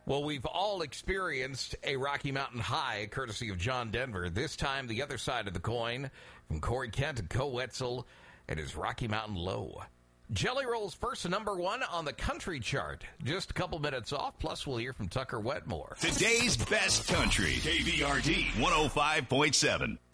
Well, we've all experienced a Rocky Mountain high, courtesy of John Denver. This time, the other side of the coin, from Corey Kent and Co Wetzel, and his Rocky Mountain low. Jelly Roll's first to number one on the country chart. Just a couple minutes off, plus we'll hear from Tucker Wetmore. Today's best country, KVRD 105.7.